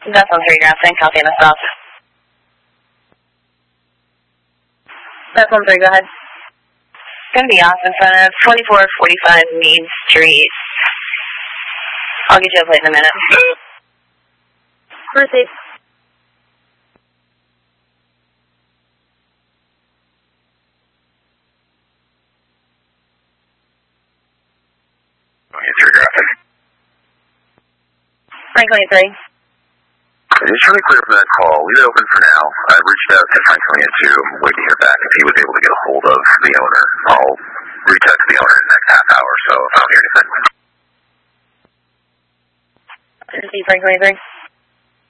That's on 3 Grafton, copy in the south. That's on 3, go ahead. Going to be off in front of 2445 Mead Street. I'll get you a plate in a minute. Proceed. Frank 23. Just really clear from that call. Leave it open for now. I've reached out to Frank 22. I'm waiting to hear back if he was able to get a hold of the owner. I'll reach out to the owner in the next half hour or so if I don't hear anything. Proceed, Frank 23.